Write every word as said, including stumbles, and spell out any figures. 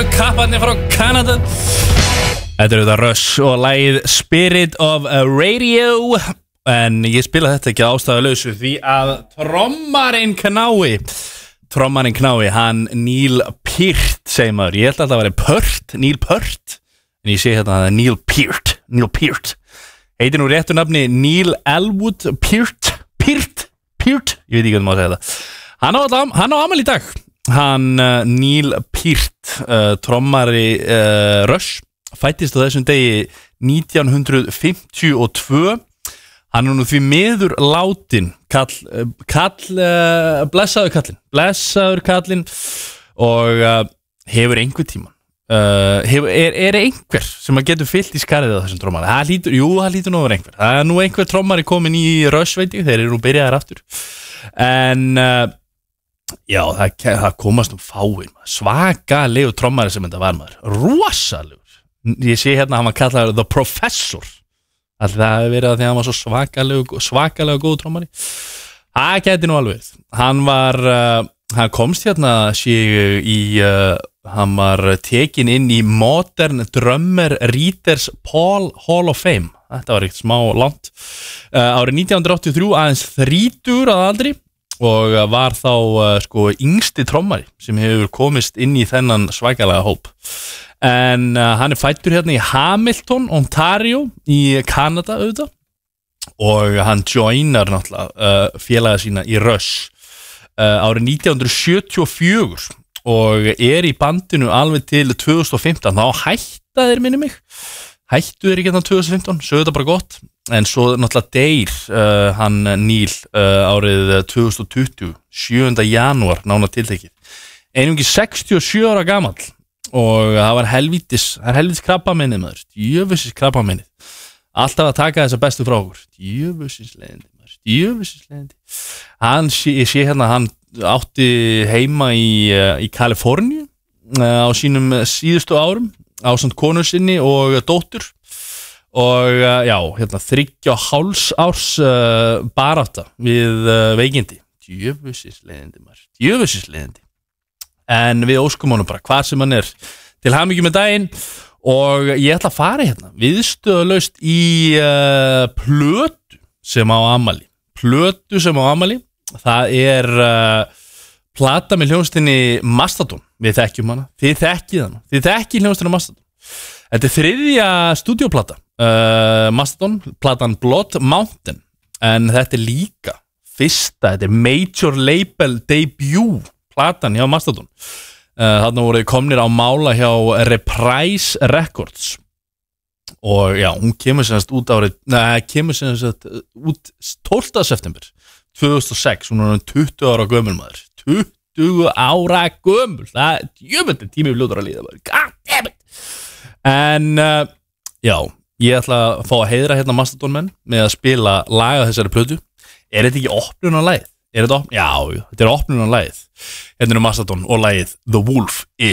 kapparnir frá Kanada. Þetta er auðvitað Rush og lagið Spirit of Radio. En ég spila þetta ekki ástæðulausu því að trommarinn knái Trommarinn knái, hann Neil Peart, segir maður. Ég held að það væri Peart, Neil Peart. En ég sé hérna að það er Neil Peart, Neil Peart. Heitir nú réttu nafni Neil Elwood Peart, Peart, Peart. Ég veit ekki hvernig maður segja það. Hann á, hann á afmæli í dag. Hann uh, Neil Peart, uh, trommari uh, Rush, fættist á þessum degi nítján hundruð fimmtíu og tvö. Hann er nú því miður látin, kall, kall, uh, blessaður kallinn, blessaður kallinn og uh, hefur einhver tíman, uh, hefur, er, er einhver sem að getur fyllt í skarið á þessum trommari? Það lítur, jú, það lítur nú að vera einhver. Það er nú einhver trommari komin í Rush, veit ég, þeir eru nú byrjaðar aftur. En uh, já, það, það komast um fáin, svakalegu trommari sem þetta var maður, rosalegur. Ég sé hérna að hann var kallaður The Professor. Alltaf það hefur verið að því að hann var svo svakalega, svakalega góð trommari. Það gæti nú alveg. Hann var, uh, hann komst hérna sér í, uh, hann var tekin inn í Modern Drummer Readers Paul Hall of Fame. Þetta var eitt smá langt. Uh, árið nítján hundruð áttatíu og þrjú, aðeins þrítugur að aldri og var þá uh, sko yngsti trommari sem hefur komist inn í þennan svakalega hóp. En uh, hann er fættur hérna í Hamilton, Ontario í Kanada auðvitað og hann joinar náttúrulega uh, félaga sína í Rush uh, árið nítján hundruð sjötíu og fjögur og er í bandinu alveg til tvö þúsund og fimmtán. Þá hætta þeir minni mig hættu þeir ekki hérna tvö þúsund og fimmtán, sögðu þetta bara gott en svo náttúrulega deyr uh, hann Neil uh, árið tvö þúsund og tuttugu, sjöunda janúar nána tiltekið, einungi sextíu og sjö ára gamall og það var helvítis, það er helvítis krabbameinið maður, djöfusins krabbameinið, alltaf að taka þessa bestu frá okkur, djöfusins leiðindi maður, djöfusins leiðindi. Hann, ég sé hérna, hann átti heima í, í Kaliforníu á sínum síðustu árum, ásamt konu sinni og dóttur og já, hérna þriggja og hálfs árs uh, barátta við uh, veikindi, djöfusins leiðindi maður, djöfusins leiðindi. En við óskum honum bara hvar sem hann er til hamingju með daginn og ég ætla að fara hérna viðstöðulaust í uh, plötu sem á afmæli plötu sem á afmæli það er uh, plata með hljómsveitinni Mastodon. Við þekkjum hana, þið þekkið hana þið þekkið hljómsveitina Mastodon. Þetta er þriðja stúdíóplata uh, Mastodon, platan Blood Mountain en þetta er líka fyrsta, þetta er major label debut platan hjá Mastodon. Uh, þarna voru komnir á mála hjá Reprise Records og já, hún kemur semst út árið, neða, kemur semst út tólfta september tvö þúsund og sex, hún er tuttugu ára gömul maður, tuttugu ára gömul, það er jöfnveld tími við ljóður að líða maður, god damn it. En uh, já, ég ætla að fá að heiðra hérna Mastodon menn með að spila lag af þessari plötu. Er þetta ekki opnunarlagið? Er þetta opn? Já, þetta er opnunarlagið. Hérna er Mastodon og lagið The Wolf is